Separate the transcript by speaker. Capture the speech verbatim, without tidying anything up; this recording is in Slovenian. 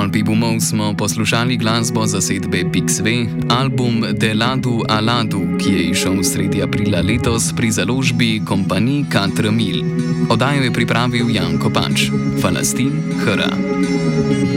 Speaker 1: Alpibumov smo poslušali glasbo zasedbe Pixve, album Deladu Aladu, ki je izšel sredi aprila letos pri založbi Compagnie Quatre Mille. Oddajo je pripravil Jan Kopač. Falastin Hra.